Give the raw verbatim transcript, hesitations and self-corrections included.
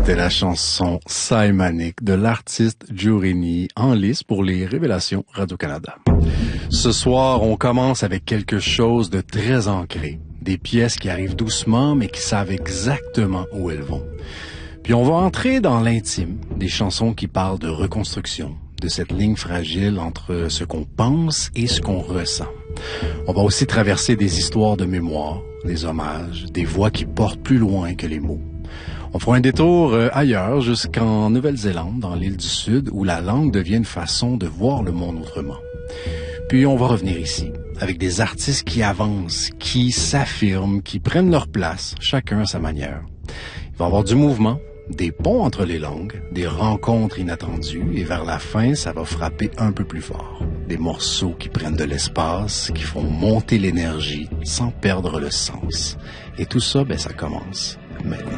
C'était la chanson Saimanic de l'artiste Giurini en lice pour les Révélations Radio-Canada. Ce soir, on commence avec quelque chose de très ancré. Des pièces qui arrivent doucement, mais qui savent exactement où elles vont. Puis on va entrer dans l'intime, des chansons qui parlent de reconstruction, de cette ligne fragile entre ce qu'on pense et ce qu'on ressent. On va aussi traverser des histoires de mémoire, des hommages, des voix qui portent plus loin que les mots. On fera un détour euh, ailleurs, jusqu'en Nouvelle-Zélande, dans l'île du Sud, où la langue devient une façon de voir le monde autrement. Puis on va revenir ici, avec des artistes qui avancent, qui s'affirment, qui prennent leur place, chacun à sa manière. Il va y avoir du mouvement, des ponts entre les langues, des rencontres inattendues, et vers la fin, ça va frapper un peu plus fort. Des morceaux qui prennent de l'espace, qui font monter l'énergie sans perdre le sens. Et tout ça, ben ça commence maintenant.